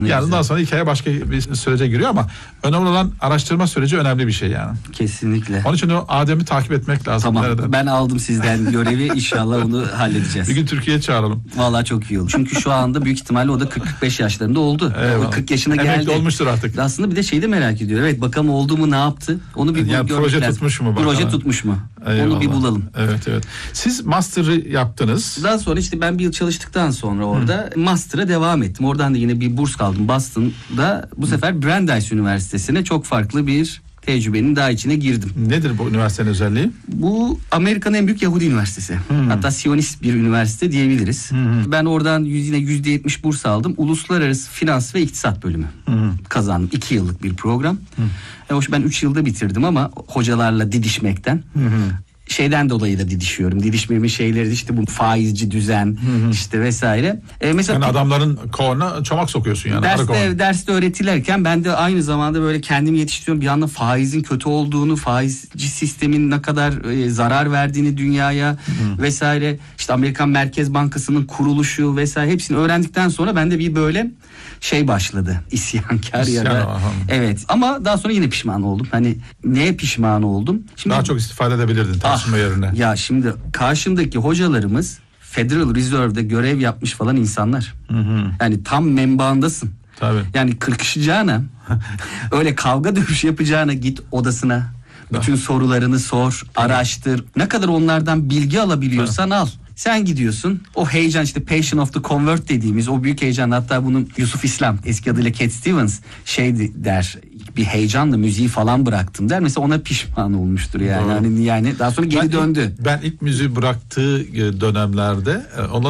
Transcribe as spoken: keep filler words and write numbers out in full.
Yani ondan sonra hikaye başka bir sürece giriyor ama önemli olan araştırma süreci önemli bir şey yani. Kesinlikle. Onun için o Adem'i takip etmek lazım. Tamam. Nereden? Ben aldım sizden görevi. İnşallah onu halledeceğiz. Bir gün Türkiye'ye çağıralım. Vallahi çok iyi olur. Çünkü şu anda büyük ihtimalle o da kırk kırk beş yaşlarında oldu. Eyvallah. O kırk yaşına Emekli geldi. olmuştur artık. Aslında bir de şeyi de merak ediyor. Evet, bakalım oldu mu, ne yaptı? Onu bir Yani görmek proje lazım. tutmuş mu bakalım? Proje tutmuş mu? Eyvallah. Onu bir bulalım. Evet evet. Siz master'ı yaptınız. Daha sonra işte ben bir yıl çalıştıktan sonra orada Hı. master'a devam ettim. Oradan da yine bir burs kaldım Boston'da. Bu Hı. sefer Brandeis Üniversitesi'ne çok farklı bir tecrübenin daha içine girdim. Nedir bu üniversitenin özelliği? Bu Amerika'nın en büyük Yahudi üniversitesi. Hmm. Hatta Siyonist bir üniversite diyebiliriz. Hmm. Ben oradan yine yüzde yetmiş burs aldım. Uluslararası Finans ve İktisat bölümü hmm. kazandım. İki yıllık bir program. Hmm. E, hoş ben üç yılda bitirdim ama hocalarla didişmekten. Hmm. Şeyden dolayı da didişiyorum. Didişmemin şeyleri işte bu faizci düzen hı hı. işte vesaire. E mesela yani adamların kovana çomak sokuyorsun yani. Derste, derste öğretilirken ben de aynı zamanda böyle kendimi yetiştiriyorum. Bir yandan faizin kötü olduğunu, faizci sistemin ne kadar e, zarar verdiğini dünyaya hı hı. vesaire. İşte Amerikan Merkez Bankası'nın kuruluşu vesaire hepsini öğrendikten sonra bende bir böyle şey başladı. İsyankar İsyan, ya da aha. evet ama daha sonra yine pişman oldum. Hani neye pişman oldum? Şimdi, daha çok istifade edebilirdin tartışma ah, yerine. Ya şimdi karşımdaki hocalarımız Federal Reserve'de görev yapmış falan insanlar. Hı hı. Yani tam menbaındasın. Tabii. Yani kırkışacağına öyle kavga dövüş yapacağına git odasına. Bütün sorularını sor, araştır. Ne kadar onlardan bilgi alabiliyorsan al. Sen gidiyorsun o heyecan işte Passion of the Convert dediğimiz o büyük heyecan, hatta bunun Yusuf İslam eski adıyla Cat Stevens şey der, bir heyecanla müziği falan bıraktım der. Mesela ona pişman olmuştur yani. Yani, yani daha sonra geri ben döndü. Ilk, ben ilk müziği bıraktığı dönemlerde ondan